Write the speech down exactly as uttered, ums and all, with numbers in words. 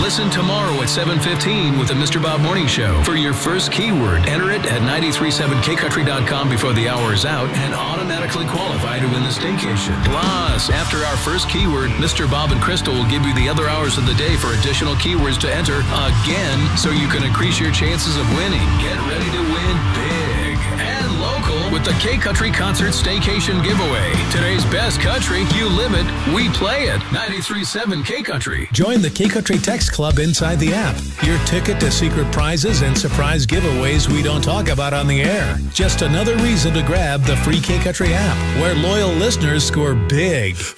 Listen tomorrow at seven fifteen with the Mister Bob Morning Show. For your first keyword, enter it at nine three seven k country dot com before the hour is out and automatically qualify to win the staycation. Plus, after our first keyword, Mister Bob and Crystal will give you the other hours of the day for additional keywords to enter again so you can increase your chances of winning. Get ready to win big and local with the K-Country Concert Staycation Giveaway. Today's best country, you live it, we play it. ninety-three point seven K-Country. Join the K-Country Text Club inside the app. Your ticket to secret prizes and surprise giveaways we don't talk about on the air. Just another reason to grab the free K-Country app, where loyal listeners score big.